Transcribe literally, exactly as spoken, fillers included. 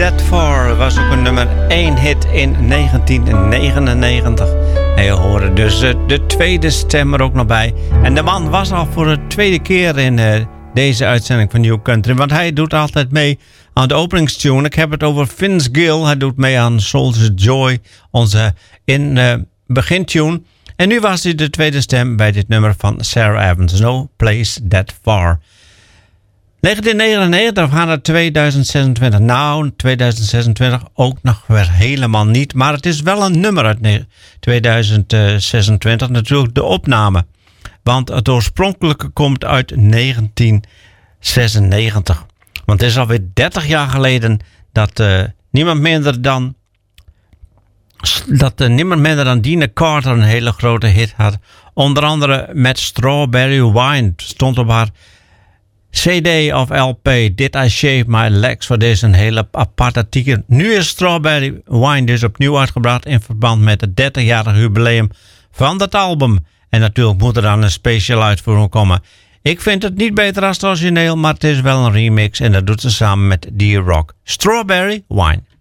That Far was ook een nummer één hit in negentien negenennegentig. En je hoorde dus uh, de tweede stem er ook nog bij. En de man was al voor de tweede keer in uh, deze uitzending van New Country. Want hij doet altijd mee aan de openingstune. Ik heb het over Vince Gill. Hij doet mee aan Soul's Joy, onze in uh, begintune. En nu was hij de tweede stem bij dit nummer van Sarah Evans. No Place That Far. negentien negenennegentig, we gaan naar tweeduizend zesentwintig. Nou, tweeduizend zesentwintig ook nog weer helemaal niet. Maar het is wel een nummer uit tweeduizend zesentwintig. Natuurlijk de opname. Want het oorspronkelijke komt uit negentien zesennegentig. Want het is alweer dertig jaar geleden dat uh, niemand minder dan... dat uh, niemand minder dan Dina Carter een hele grote hit had. Onder andere met Strawberry Wine. Stond op haar C D of L P, Did I Shave My Legs? Voor deze een hele aparte titel. Nu is Strawberry Wine dus opnieuw uitgebracht in verband met het dertigjarig jubileum van dat album. En natuurlijk moet er dan een special uitvoering komen. Ik vind het niet beter als het origineel, maar het is wel een remix en dat doet ze samen met D-Rock. Strawberry Wine.